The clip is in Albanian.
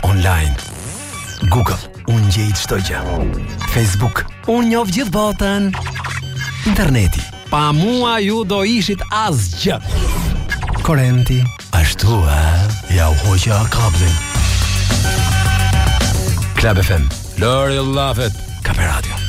online. Google, unë gjej çdo gjë. Facebook, unë njoh gjithë botën. Interneti, pa mua ju do ishit asgjë. Korrenti, ashtu ja u hoqja kablin. Club FM, Lori Lafet, Kape Radio.